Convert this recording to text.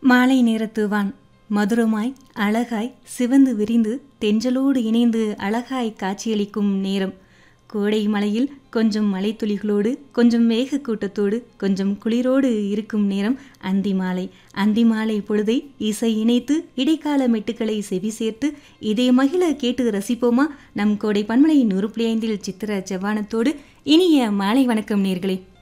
மாலை நேரத்து வான் மதுரமாய் அழகாய் சிவந்து விரிந்து தென்றலோடு இணைந்து அழகாய் காட்சியளிக்கும் நேரம். கோடை மலையில் கொஞ்சம் மலைத்துளிகளோடு கொஞ்சம் மேகக்கூட்டத்தோடு கொஞ்சம் குளிரோடு இருக்கும் நேரம் அந்தி மாலை. அந்தி மாலை பொழுதை இசை இணைத்து இடைக்கால மெட்டுக்களை செவி சேர்த்து இதை மகிழ கேட்டு ரசிப்போமா? நம் கோடை பன்மலை 100.5 சித்திர செவ்வானத்தோடு இனிய மாலை வணக்கம் நேர்களே.